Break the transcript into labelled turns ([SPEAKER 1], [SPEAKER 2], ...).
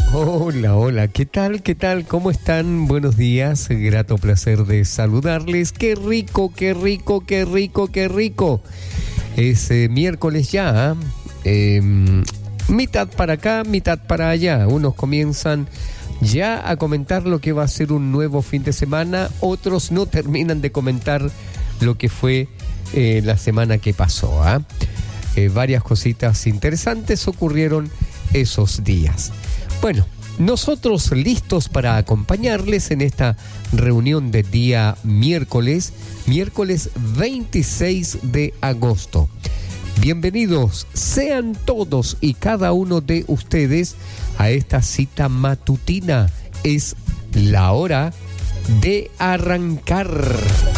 [SPEAKER 1] Hola, hola, ¿qué tal? ¿Qué tal? ¿Cómo están? Buenos días, grato placer de saludarles. Qué rico, qué rico, qué rico, qué rico. Es miércoles ya, mitad para acá, mitad para allá. Unos comienzan ya a comentar lo que va a ser un nuevo fin de semana, otros no terminan de comentar lo que fue la semana que pasó. Varias cositas interesantes ocurrieron esos días. Bueno, nosotros listos para acompañarles en esta reunión de día miércoles 26 de agosto. Bienvenidos sean todos y cada uno de ustedes a esta cita matutina. Es la hora de arrancar.